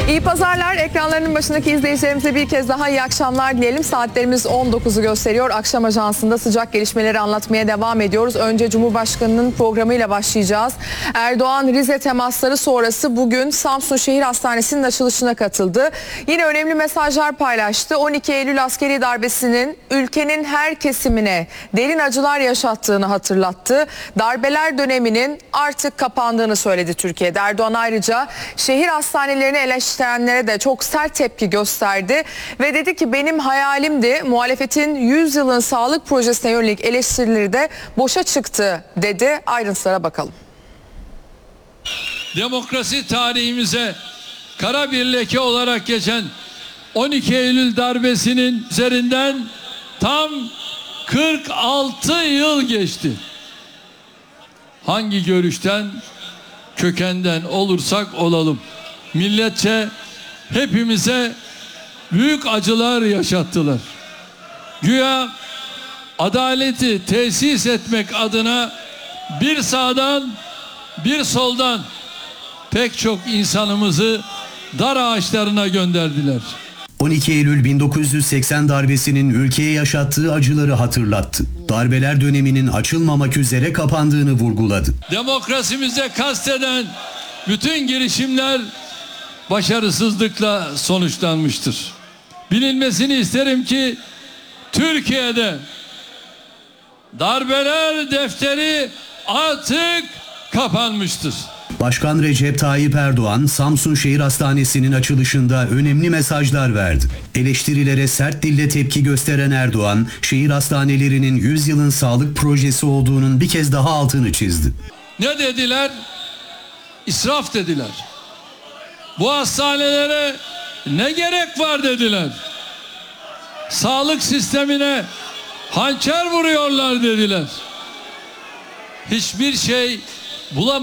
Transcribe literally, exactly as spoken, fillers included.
İyi pazarlar. Ekranlarının başındaki izleyicilerimize bir kez daha iyi akşamlar dileyelim. Saatlerimiz on dokuzu gösteriyor. Akşam Ajansı'nda sıcak gelişmeleri anlatmaya devam ediyoruz. Önce Cumhurbaşkanı'nın programıyla başlayacağız. Erdoğan Rize temasları sonrası bugün Samsun Şehir Hastanesi'nin açılışına katıldı. Yine önemli mesajlar paylaştı. on iki Eylül askeri darbesinin ülkenin her kesimine derin acılar yaşattığını hatırlattı. Darbeler döneminin artık kapandığını söyledi Türkiye'de. Erdoğan ayrıca şehir hastanelerini eleştirenlere de çok sert tepki gösterdi ve dedi ki benim hayalimdi, muhalefetin yüz yılın sağlık projesine yönelik eleştirileri de boşa çıktı dedi. Ayrıntılara bakalım. Demokrasi tarihimize kara bir leke olarak geçen on iki Eylül darbesinin üzerinden tam kırk altı yıl geçti. Hangi görüşten, kökenden olursak olalım, milletçe hepimize büyük acılar yaşattılar. Güya adaleti tesis etmek adına bir sağdan bir soldan pek çok insanımızı dar ağaçlarına gönderdiler. on iki Eylül bin dokuz yüz seksen darbesinin ülkeye yaşattığı acıları hatırlattı. Darbeler döneminin açılmamak üzere kapandığını vurguladı. Demokrasimize kasteden bütün girişimler başarısızlıkla sonuçlanmıştır. Bilinmesini isterim ki Türkiye'de darbeler defteri artık kapanmıştır. Başkan Recep Tayyip Erdoğan, Samsun Şehir Hastanesi'nin açılışında önemli mesajlar verdi. Eleştirilere sert dille tepki gösteren Erdoğan, şehir hastanelerinin yüz yılın sağlık projesi olduğunun bir kez daha altını çizdi. Ne dediler? İsraf dediler. Bu hastanelere ne gerek var dediler. Sağlık sistemine hançer vuruyorlar dediler. Hiçbir şey bulamadılar.